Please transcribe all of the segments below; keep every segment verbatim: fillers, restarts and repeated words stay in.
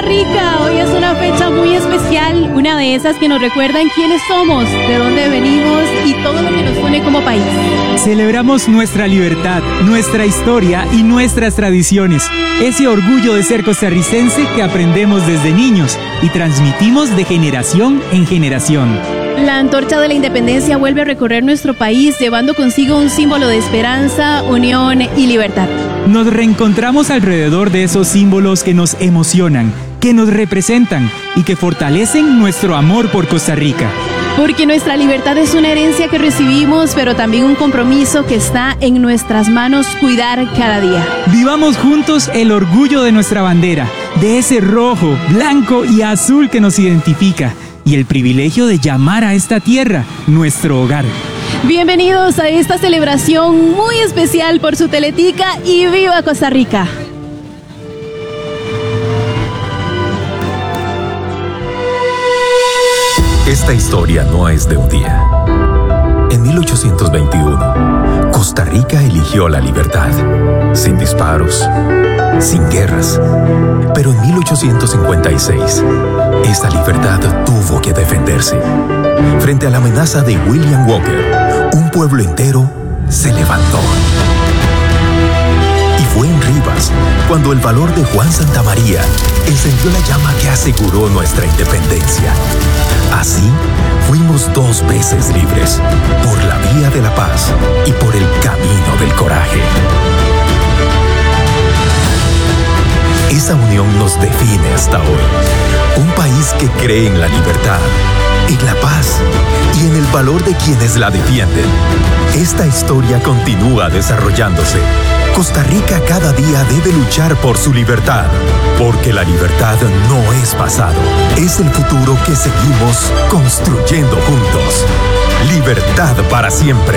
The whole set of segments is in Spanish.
Costa Rica. Hoy es una fecha muy especial, una de esas que nos recuerdan quiénes somos, de dónde venimos y todo lo que nos une como país. Celebramos nuestra libertad, nuestra historia y nuestras tradiciones. Ese orgullo de ser costarricense que aprendemos desde niños y transmitimos de generación en generación. La antorcha de la independencia vuelve a recorrer nuestro país llevando consigo un símbolo de esperanza, unión y libertad. Nos reencontramos alrededor de esos símbolos que nos emocionan, que nos representan y que fortalecen nuestro amor por Costa Rica. Porque nuestra libertad es una herencia que recibimos, pero también un compromiso que está en nuestras manos cuidar cada día. Vivamos juntos el orgullo de nuestra bandera, de ese rojo, blanco y azul que nos identifica, y el privilegio de llamar a esta tierra nuestro hogar. Bienvenidos a esta celebración muy especial por su Teletica y ¡viva Costa Rica! Esta historia no es de un día. En mil ochocientos veintiuno, Costa Rica eligió la libertad, sin disparos, sin guerras. Pero en mil ochocientos cincuenta y seis, esa libertad tuvo que defenderse. Frente a la amenaza de William Walker, un pueblo entero se levantó. Y fue en Rivas cuando el valor de Juan Santamaría encendió la llama que aseguró nuestra independencia. Así, fuimos dos veces libres, por la vía de la paz y por el camino del coraje. Esa unión nos define hasta hoy. Un país que cree en la libertad, en la paz y en el valor de quienes la defienden. Esta historia continúa desarrollándose. Costa Rica cada día debe luchar por su libertad, porque la libertad no es pasado, es el futuro que seguimos construyendo juntos. Libertad para siempre.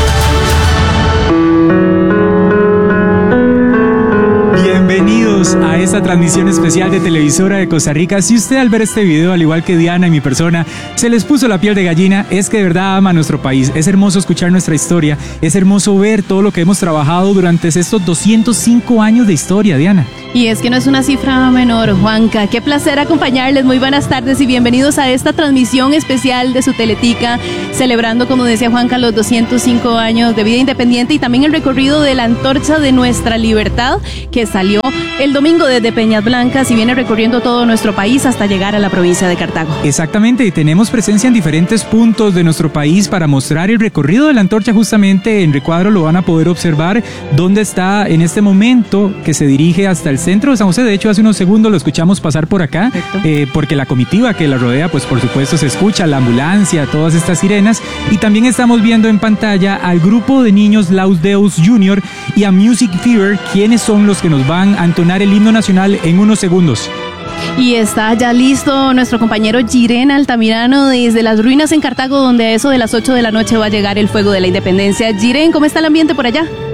Bienvenidos a esta transmisión especial de Televisora de Costa Rica. Si usted al ver este video, al igual que Diana y mi persona, se les puso la piel de gallina, es que de verdad ama nuestro país. Es hermoso escuchar nuestra historia, es hermoso ver todo lo que hemos trabajado durante estos doscientos cinco años de historia, Diana. Y es que no es una cifra menor, Juanca. Qué placer acompañarles. Muy buenas tardes y bienvenidos a esta transmisión especial de su Teletica, celebrando, como decía Juanca, los doscientos cinco años de vida independiente y también el recorrido de la antorcha de nuestra libertad, que salió el domingo desde Peñas Blancas y viene recorriendo todo nuestro país hasta llegar a la provincia de Cartago. Exactamente, y tenemos presencia en diferentes puntos de nuestro país para mostrar el recorrido de la antorcha. Justamente en recuadro lo van a poder observar dónde está en este momento, que se dirige hasta el centro de San José. De hecho, hace unos segundos lo escuchamos pasar por acá, eh, porque la comitiva que la rodea, pues por supuesto se escucha, la ambulancia, todas estas sirenas, y también estamos viendo en pantalla al grupo de niños Laus Deus Junior y a Music Fever, quienes son los que nos van a entonar el himno nacional en unos segundos. Y está ya listo nuestro compañero Jiren Altamirano desde las ruinas en Cartago, donde a eso de las ocho de la noche va a llegar el fuego de la independencia. Jiren, ¿cómo está el ambiente por allá?